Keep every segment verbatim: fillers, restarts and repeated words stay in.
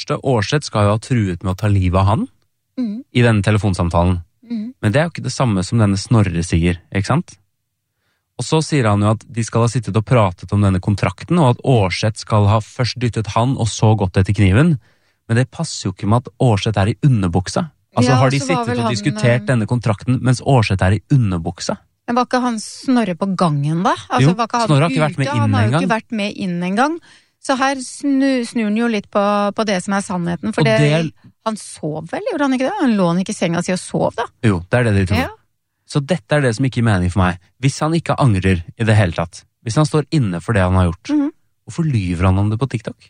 første, Aarseth skal jo ha truet med å ta livet av han mm. i denne telefonsamtalen. Mm. Men det er jo ikke det samme som denne Snorre sier, ikke sant? Og så sier han jo at de skal ha sittet og pratet om denne kontrakten, og at Aarseth skal ha først dyttet han, og så gått etter kniven. Men det passer jo ikke med at Aarseth er i underbuksa. Altså ja, har de sittet og han, diskutert denne kontrakten, mens Aarseth er i underbuksa. Men var ikke han Snorre på gangen da? Altså, jo, var ikke han Snorre har ikke vært med inn en gang. Han har jo ikke vært med inn en gang. Så her snu, snur han jo litt på, på det som er sannheten. For det, det, han sov vel, gjorde han ikke det? Han lå han ikke i senga si og sov da? Jo, det er det de tror. Ja. Så dette er det som ikke gir mening for meg. Hvis han ikke angrer i det hele tatt, hvis han står inne for det han har gjort, mm-hmm. hvorfor lyver han om det på TikTok?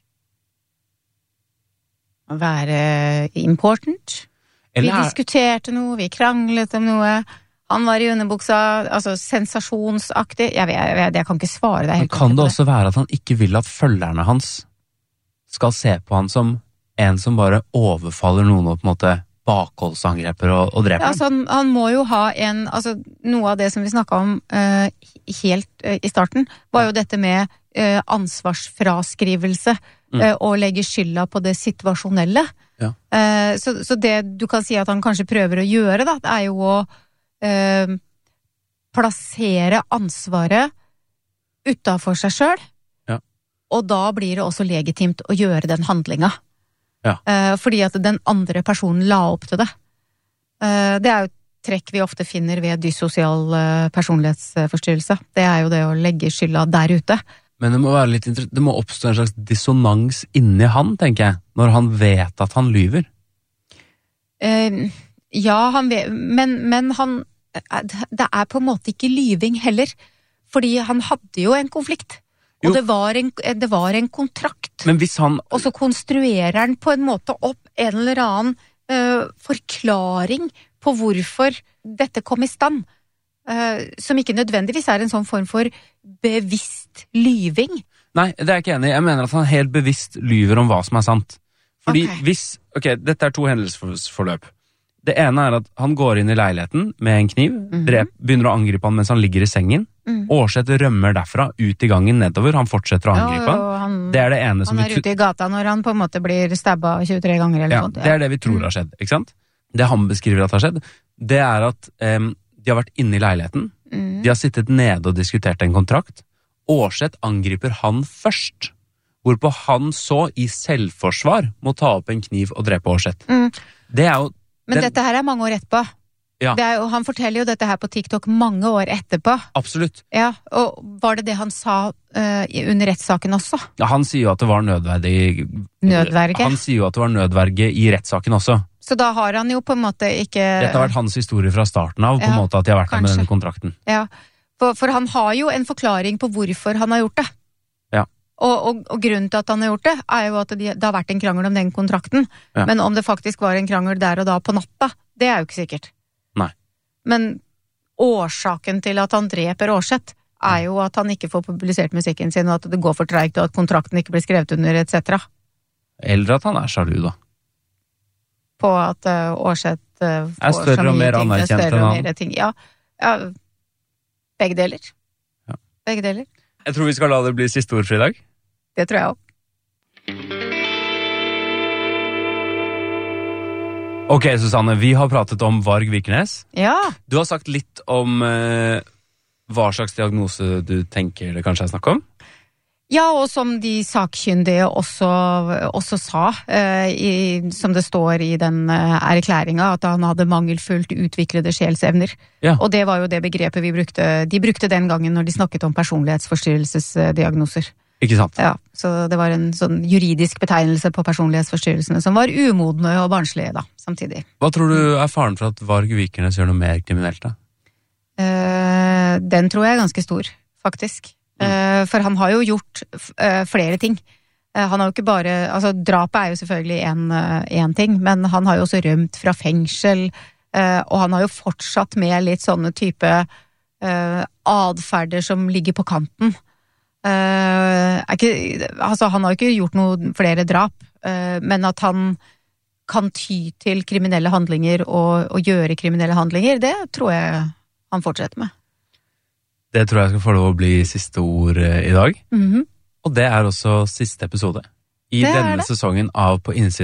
Å være important. Eller vi er... diskuterte noe, vi kranglet om noe. Han var i underbuksa, altså sensasjonsaktig. Jeg, vet, jeg, vet, jeg kan ikke svare deg helt. Men kan det også være at han ikke vil at følgerne hans skal se på han som en som bare overfaller noen og på en måte bakholdsangreper og, og dreper? Ja, altså han, han må jo ha en, altså noe av det som vi snakket om uh, helt uh, i starten, var jo dette med uh, ansvarsfraskrivelse mm. uh, og legge skylda på det situasjonelle. Ja. Uh, så, så det du kan si at han kanskje prøver å gjøre da, det er jo å uh, plassere ansvaret utenfor seg selv, ja. Og da blir det også legitimt å gjøre den handlinga. Ja. Uh, fordi at den andre personen la opp til det. Uh, det er jo trekk vi ofte finner ved dysosial uh, personlighetsforstyrrelse. Det er jo det å legge skylda der ute. Men det må være litt interessant. Det må oppstå en slags dissonans inni han, tenker jeg, når han vet at han lyver. Uh, ja, han vet, men, men han, det er på en måte ikke lyving heller, fordi han hadde jo en konflikt. Og det var, en, det var en kontrakt. Men hvis han... Og så konstruerer han på en måte opp en eller annen uh, forklaring på hvorfor dette kom i stand. Uh, som ikke nødvendigvis er en sånn form for bevisst lyving. Nei, det er jeg ikke enig i. Jeg mener at han helt bevisst lyver om hva som er sant. Fordi okay. hvis... Ok, dette er to hendelsesforløp. Det ene er at han går inn i leiligheten med en kniv, mm-hmm. drep, begynner å angripe han mens han ligger i sengen. Mm. Aarseth rømmer derfra, ut i gangen nedover. Han fortsetter å angripe ja, han. Det er det ene som... Han er ute i gata når han på en måte blir stabba tjuetre ganger eller ja, sånt. Ja, det er det vi tror har skjedd, ikke sant? Det han beskriver at har skjedd, det er at um, de har vært inne i leiligheten, mm. de har sittet nede og diskutert en kontrakt. Aarseth angriper han først, hvorpå han så i selvforsvar må ta opp en kniv og drepe Aarseth. Mm. Det er jo... Men den... dette her er mange år etterpå. Ja. Det er jo, han forteller jo dette her på TikTok mange år etterpå. Absolutt. Ja, og var det det han sa uh, under rettssaken også? Ja, han sier jo at det var nødverge. Nødverge? Han sier jo at det var nødverge i rettssaken også. Så da har han jo på en måte ikke... Dette har vært hans historie fra starten av, på en ja, måte at de har vært kanskje. Der med denne kontrakten. Ja, for, for han har jo en forklaring på hvorfor han har gjort det. Ja. Og, og, og grunnen til at han har gjort det, er jo at det, det har vært en krangel om den kontrakten. Ja. Men om det faktisk var en krangel der og da på natta, det er jo ikke sikkert. Nei. Men årsaken til at han dreper Aarseth er jo at han ikke får publisert musikken sin, og at det går for tregt, og at kontrakten ikke blir skrevet under, et cetera. Eller at han er sjalu, da. På at uh, Aarseth uh, får er større og mer anerkjent enn han. Ja, ja, begge deler. Ja. Begge deler. Jeg tror vi skal la det bli siste ord for i dag. Det tror jeg også. Ok, Susanne, vi har pratet om Varg Vikernes. Ja. Du har sagt litt om eh, hva slags diagnose du tenker det kanskje er snakk om. Ja, og som de sakkyndige også, også sa, eh, i, som det står i den eh, erklæringa, at han hadde mangelfullt utviklede sjelsevner. Ja. Og det var jo det begrepet vi brukte, de brukte den gangen når de snakket om personlighetsforstyrrelsesdiagnoser. Ikke sant? Ja, så det var en sånn juridisk betegnelse på personlighetsforstyrrelsene som var umodne og barnslige da, samtidig. Hva tror du er faren for at Varg Vikernes gjør noe mer kriminelt da? Eh, den tror jeg er ganske stor, faktisk. Mm. For han har jo gjort uh, flere ting. Uh, han har jo ikke bare, altså drapet er jo selvfølgelig en, uh, en ting, men han har jo også rømt fra fengsel, uh, og han har jo fortsatt med litt sånne type uh, adferder som ligger på kanten. Uh, er ikke, altså han har jo ikke gjort noe flere drap, uh, men at han kan ty til kriminelle handlinger og, og gjøre kriminelle handlinger, det tror jeg han fortsetter med. Det tror jeg skal få lov å bli siste ord i dag. Mm-hmm. Og det er også siste episode i denne det. Sesongen av På innsiden.